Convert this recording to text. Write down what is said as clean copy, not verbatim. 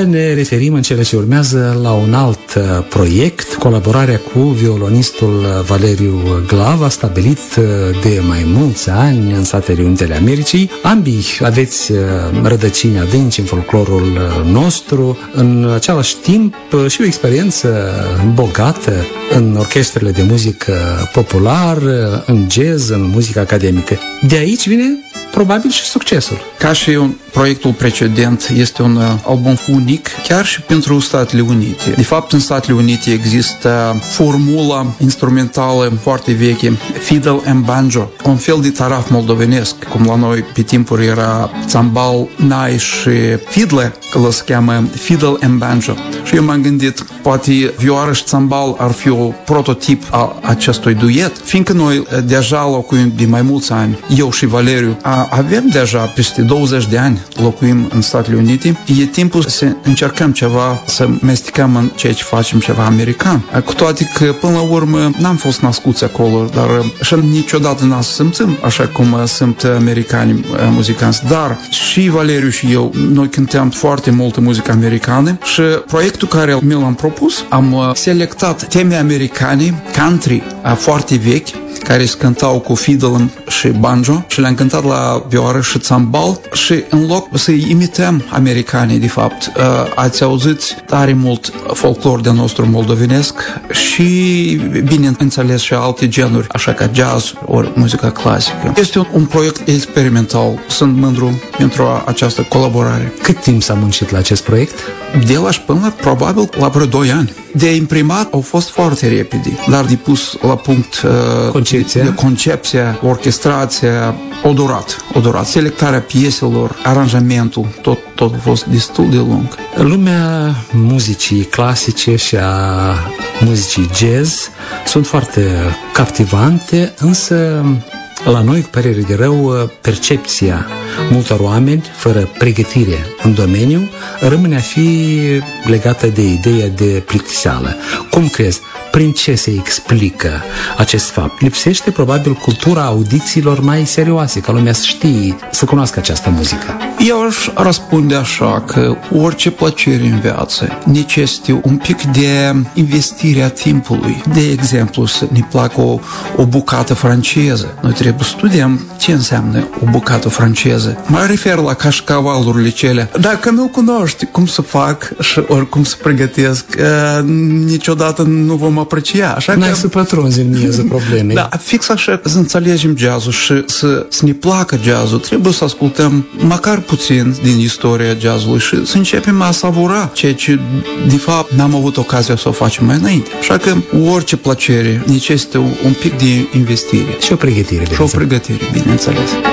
ne referim în cele ce urmează la un alt proiect, colaborarea cu violonistul Valeriu Glav, a stabilit de mai mulți ani în Statele Unite ale Americii. Ambii aveți rădăcini adânci în folclorul nostru, în același timp și o experiență bogată în orchestrele de muzică popular, în jazz, în muzică academică. De aici vine probabil și succesul. Ca și proiectul precedent, este un album unic, chiar și pentru Statele Unite. De fapt, în Statele Unite există formula instrumentală foarte veche, fiddle and banjo, un fel de taraf moldovenesc, cum la noi pe timpuri era țambal, nai și fiddle, că se cheamă fiddle and banjo. Și eu m-am gândit, poate vioară și țambal ar fi un prototip al acestui duet, fiindcă noi deja locuim de mai mulți ani, eu și Valeriu, avem deja peste 20 de ani locuim în Statele Unite, e timpul să încercăm ceva, să mestecăm în ceea ce facem ceva american. Cu toate că, până la urmă, n-am fost născuți acolo, dar și niciodată n-am să simțim așa cum sunt americani muzicanți. Dar și Valeriu și eu, noi cântăm foarte multă muzică americană și proiectul care mi l-am propus, am selectat teme americane, country, foarte vechi, care se cântau cu fiddle și banjo și le-am cântat la vioară și țambal și în loc să imităm americanii, de fapt, ați auzit tare mult folclor de nostru moldovenesc și, bineînțeles, și alte genuri, așa ca jazz ori muzica clasică. Este un proiect experimental. Sunt mândru pentru această colaborare. Cât timp s-a muncit la acest proiect? De la și până, probabil, la vreo 2 ani. De imprimat au fost foarte repede, dar de pus la punct concepția, orchestrația, o durat. Selectarea pieselor, aranjamentul, tot a fost destul de lung. Lumea muzicii clasice și a muzicii jazz sunt foarte captivante, însă la noi, cu părere de rău, percepția multor oameni, fără pregătire în domeniu, rămâne a fi legată de ideea de plictiseală. Cum crezi? Prin ce se explică acest fapt? Lipsește probabil cultura audițiilor mai serioase, ca lumea să știe, să cunoască această muzică. Eu aș răspunde așa că orice plăcere în viață necesită un pic de investire a timpului. De exemplu, să ne placă o bucată franceză. Noi trebuie să studiem ce înseamnă o bucată franceză. Mă refer la cașcavalurile cele. Dacă nu cunoști cum să fac și ori cum să pregătesc, niciodată nu vom aprecia. Așa n-ai să pătrunzi în miezul problemei. Da, fix așa, să înțelegem jazzul și să ne placă jazzul, trebuie să ascultăm măcar puțin din istoria jazzului și să începem a savura ceea ce, de fapt, n-am avut ocazia să o facem mai înainte. Așa că orice plăcere necesită un pic de investire. Și o pregătire, bineînțeles.